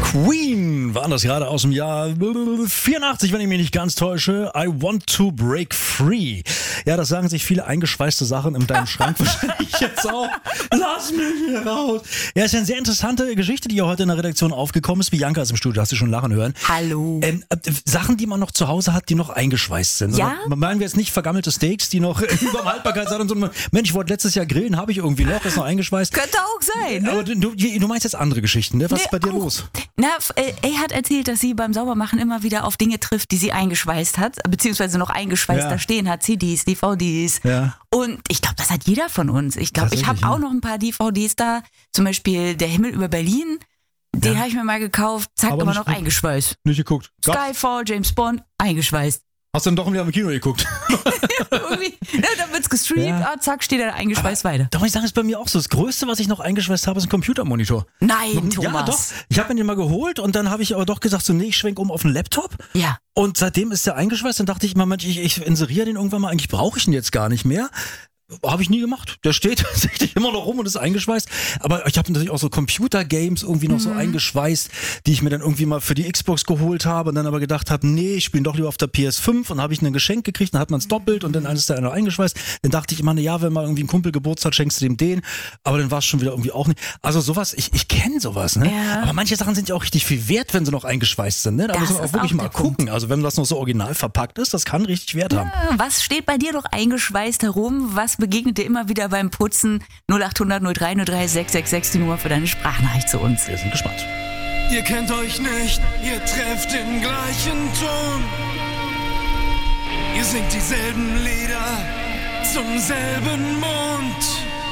Queen waren das gerade aus dem Jahr 84, wenn ich mich nicht ganz täusche. I want to break free. Ja, das sagen sich viele eingeschweißte Sachen in deinem Schrank wahrscheinlich jetzt auch. Lass mich hier raus. Ja, ist ja eine sehr interessante Geschichte, die ja heute in der Redaktion aufgekommen ist. Bianca ist im Studio, hast du schon lachen hören. Hallo. Sachen, die man noch zu Hause hat, die noch eingeschweißt sind. Ja? Meinen wir jetzt nicht vergammelte Steaks, die noch über Haltbarkeit sind und so. Mensch, ich wollte letztes Jahr grillen, habe ich irgendwie noch, ist noch eingeschweißt. Könnte auch sein, ne? Aber du meinst jetzt andere Geschichten, ne? Was ist bei dir los? Na, er hat erzählt, dass sie beim Saubermachen immer wieder auf Dinge trifft, die sie eingeschweißt hat, beziehungsweise noch eingeschweißt da stehen hat, CDs, DVDs. Ja. Und ich glaube, das hat jeder von uns. Ich glaube, ich habe auch noch ein paar DVDs da, zum Beispiel Der Himmel über Berlin. Den habe ich mir mal gekauft, zack, aber noch eingeschweißt. Nicht geguckt. Skyfall, James Bond, eingeschweißt. Hast du dann doch wieder im Kino geguckt? Irgendwie, dann wird's gestreamt, zack, steht er eingeschweißt weiter. Da muss ich sagen, ist bei mir auch so. Das Größte, was ich noch eingeschweißt habe, ist ein Computermonitor. Nein, Thomas. Ja, doch. Ich habe mir den mal geholt und dann habe ich aber doch gesagt, so nee, ich schwenke um auf den Laptop. Ja. Und seitdem ist der eingeschweißt. Dann dachte ich immer, Mensch, ich inseriere den irgendwann mal. Eigentlich brauche ich ihn jetzt gar nicht mehr. Habe ich nie gemacht. Der steht tatsächlich immer noch rum und ist eingeschweißt. Aber ich habe natürlich auch so Computer-Games irgendwie noch so eingeschweißt, die ich mir dann irgendwie mal für die Xbox geholt habe und dann aber gedacht habe, nee, ich spiele doch lieber auf der PS5 und habe ich ein Geschenk gekriegt, dann hat man es doppelt und dann ist der noch eingeschweißt. Dann dachte ich immer, na ja, wenn mal irgendwie ein Kumpel Geburtstag schenkst du dem den, aber dann war es schon wieder irgendwie auch nicht. Also sowas, ich kenne sowas, ne? Ja. Aber manche Sachen sind ja auch richtig viel wert, wenn sie noch eingeschweißt sind, ne? Da muss man auch wirklich mal gucken. Also wenn das noch so original verpackt ist, das kann richtig Wert haben. Was steht bei dir noch eingeschweißt herum? Was begegnet dir immer wieder beim Putzen? 0800 03 03 666, die Nummer für deine Sprachnachricht zu uns. Wir sind gespannt. Ihr kennt euch nicht, ihr trefft den gleichen Ton. Ihr singt dieselben Lieder zum selben Mond.